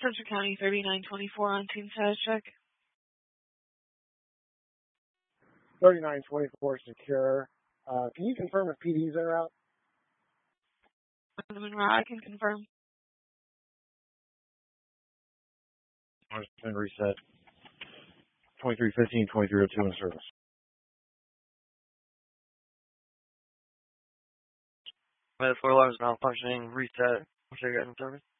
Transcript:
Central County 3924 on team status check. 3924 secure. Can you confirm if PD's en route? I'm en route. I can confirm. And reset. 2315, 2302 in service. Med 4 alarms malfunctioning. Reset. Once you get in service.